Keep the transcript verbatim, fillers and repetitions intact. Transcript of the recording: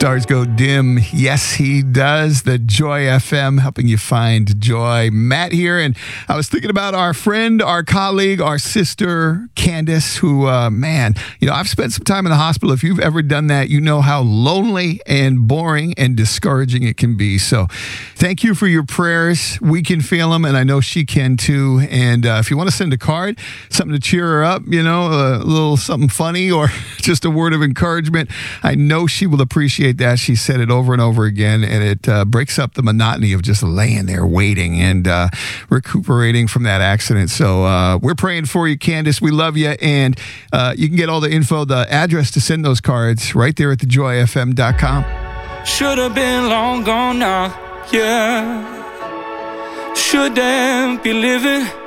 Stars go dim. Yes, he does. The Joy F M, helping you find joy. Matt here, and I was thinking about our friend, our colleague, our sister, Candace, who, uh, man, you know, I've spent some time in the hospital. If you've ever done that, you know how lonely and boring and discouraging it can be. So thank you for your prayers. We can feel them, and I know she can too. And uh, if you want to send a card, something to cheer her up, you know, a little something funny or just a word of encouragement, I know she will appreciate that. She said it over and over again, and it uh, breaks up the monotony of just laying there waiting and uh, recuperating from that accident. So uh, we're praying for you, Candace. We love you, and uh, you can get all the info, the address to send those cards right there at the joy f m dot com. Should have been long gone now, yeah. Shouldn't be living